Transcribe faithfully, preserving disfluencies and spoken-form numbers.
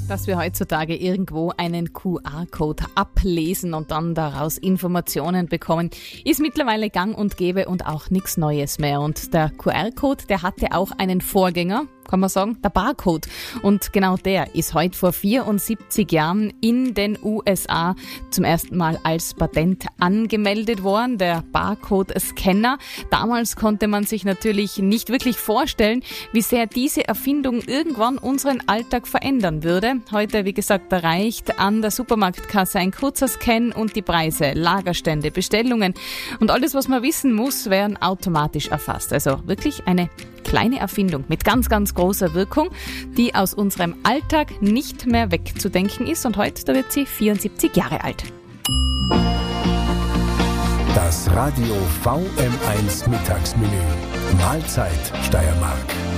Dass wir heutzutage irgendwo einen Q R-Code ablesen und dann daraus Informationen bekommen, ist mittlerweile gang und gäbe und auch nichts Neues mehr. Und der Q R-Code, der hatte auch einen Vorgänger, kann man sagen, der Barcode. Und genau der ist heute vor vierundsiebzig Jahren in den U S A zum ersten Mal als Patent angemeldet worden, der Barcode-Scanner. Damals konnte man sich natürlich nicht wirklich vorstellen, wie sehr diese Erfindung irgendwann unseren Alltag verändern würde. Heute, wie gesagt, reicht an der Supermarktkasse ein kurzer Scan und die Preise, Lagerstände, Bestellungen und alles, was man wissen muss, werden automatisch erfasst. Also wirklich eine kleine Erfindung mit ganz, ganz großer Wirkung, die aus unserem Alltag nicht mehr wegzudenken ist. Und heute, da wird sie vierundsiebzig Jahre alt. Das Radio V M eins Mittagsmenü. Mahlzeit Steiermark.